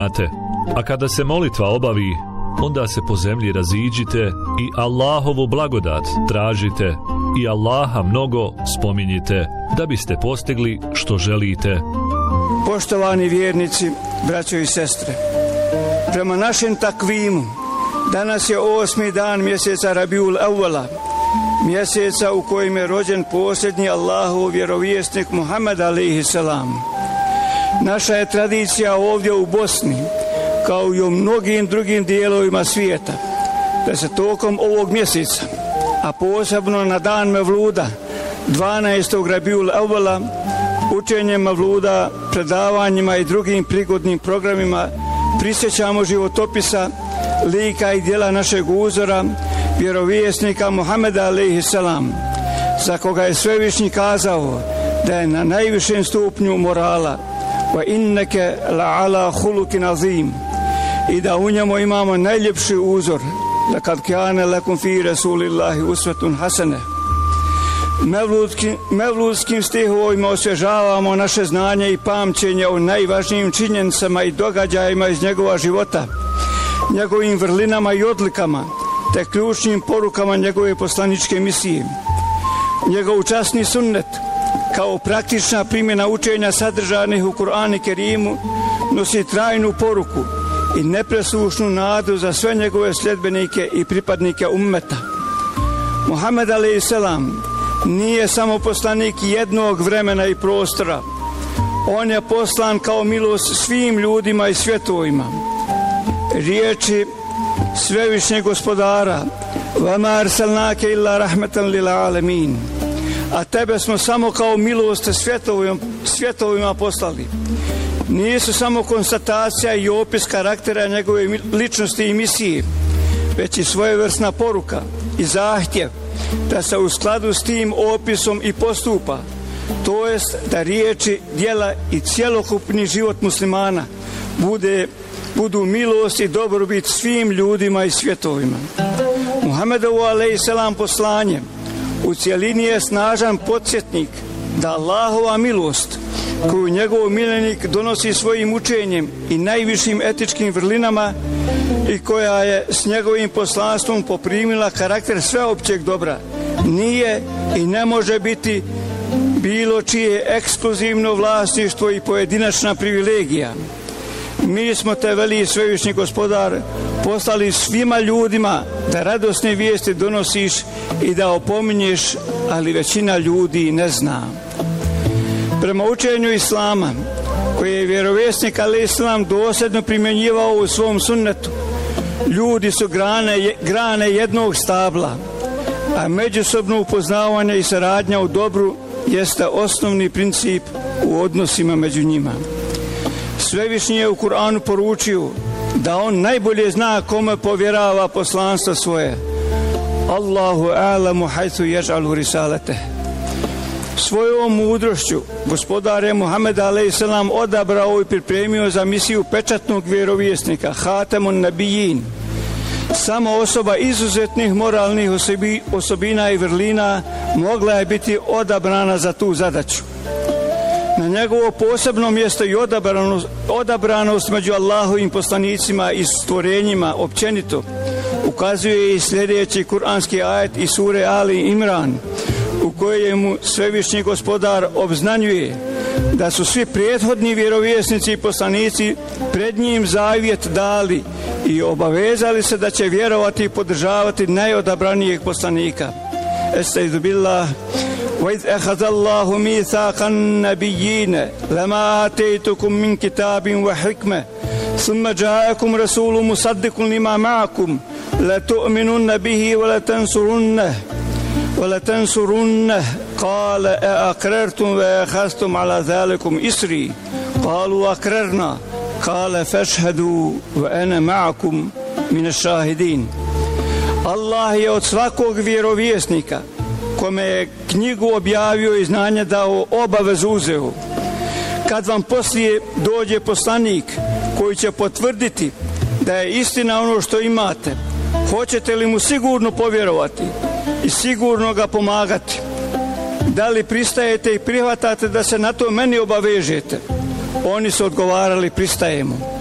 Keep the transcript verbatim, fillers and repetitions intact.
A kada se molitva obavi, onda se po zemlji raziđite i Allahovu blagodat tražite i Allaha mnogo spominjite da biste postigli što želite. Poštovani vjernici, braćo i sestre, prema našem takvimu, danas je osmi dan mjeseca Rabiul Awwala, mjeseca u kojem je rođen posljednji Allahov vjerovjesnik Muhammed alejhi selam. Naša je tradicija ovdje u Bosni, kao i u mnogim drugim dijelovima svijeta, da se tokom ovog mjeseca, a posebno na dan Mevluda, dvanaestog Rabiul Awwala, učenjem Mevluda, predavanjima i drugim prigodnim programima prisjećamo životopisa, lika i djela našeg uzora, vjerovjesnika Muhameda alejhi selam, za koga je Svevišnji kazao da je na najvišem stupnju morala, wa inneke la ala hulukin azim, i da u njemu imamo najljepši uzor, lakad kane lakum fi rasulillahi usvetun hasane. Mevludskim, mevludskim stihovima osvježavamo naše znanje i pamćenje o najvažnijim činjenicama i događajima iz njegova života, njegovim vrlinama i odlikama, te ključnim porukama njegove poslaničke misije. Njegov časni sunnet, kao praktična primjena učenja sadržanih u Kur'anu Kerimu, nosi trajnu poruku i nepresušnu nadu za sve njegove sljedbenike i pripadnike ummeta. Muhammed alejhi selam nije samo poslanik jednog vremena i prostora. On je poslan kao milost svim ljudima i svjetovima. Riječi Svevišnjeg gospodara: "Vama arsalnake illa rahmetan lil alamin", a tebe smo samo kao milost svjetovima, svjetovima poslali, nisu samo konstatacija i opis karaktera njegove ličnosti i misije, već i svojevrsna poruka i zahtjev da se u skladu s tim opisom i postupa, to jest da riječi, djela i cjelokupni život muslimana bude, budu milost i dobrobit svim ljudima i svjetovima. Muhammedovu alejhi selam poslanje u cjelini je snažan podsjetnik da Allahova milost, koju njegov miljenik donosi svojim učenjem i najvišim etičkim vrlinama i koja je s njegovim poslanstvom poprimila karakter sveopćeg dobra, nije i ne može biti bilo čije ekskluzivno vlasništvo i pojedinačna privilegija. Mi smo te, veli Svevišnji gospodar, poslali svima ljudima da radosne vijesti donosiš i da opominješ, ali većina ljudi ne zna. Prema učenju Islama, koje je vjerovjesnik alejhi selam dosljedno primjenjivao u svom sunnetu, ljudi su grane, grane jednog stabla, a međusobno upoznavanje i saradnja u dobru jeste osnovni princip u odnosima među njima. Svevišnji je u Kur'anu poručio da on najbolje zna kome povjerava poslanstvo svoje. Allahu a'lamu hajthu yaj'alu risalate. Svojom mudrošću gospodar je Muhammed alejhi selam odabrao i pripremio za misiju pečatnog vjerovjesnika, Hatemun Nabijin. Samo osoba izuzetnih moralnih osobi, osobina i vrlina mogla je biti odabrana za tu zadaću. Na njegovo posebno mjesto i odabranost, odabranost među Allahovim poslanicima i stvorenjima općenito ukazuje i sljedeći kuranski ajet iz sure Ali Imran, u kojemu Svevišnji gospodar obznanjuje da su svi prethodni vjerovjesnici i poslanici pred njim zavjet dali i obavezali se da će vjerovati i podržavati najodabranijeg poslanika. Estaizu billah. وَإِذْ أَخَذَ اللَّهُ مِيثَاقَ النَّبِيِّينَ لَمَا آتَيْتُكُم مِّن كِتَابٍ وَحِكْمَةٍ ثُمَّ جَاءَكُمْ رَسُولٌ مُصَدِّقٌ لِمَا مَعَكُمْ لَتُؤْمِنُنَّ بِهِ وَلَتَنصُرُنَّهُ وَلَتَنصُرُنَّهُ قَالَ أَأَقْرَرْتُمْ وَأَخَذْتُمْ عَلَى ذَلِكُمْ إِصْرِي قَالُوا أَقْرَرْنَا قَالَ فَاشْهَدُوا وَأَنَا مَعَكُمْ مِنَ الشَّاهِدِينَ. Allah je od svakog vjerovjesnika kome je knjigu objavio i znanje dao obavezu uzeo. Kad vam poslije dođe poslanik koji će potvrditi da je istina ono što imate, hoćete li mu sigurno povjerovati i sigurno ga pomagati? Da li pristajete i prihvatate da se na to meni obavežete? Oni su odgovarali: pristajemo.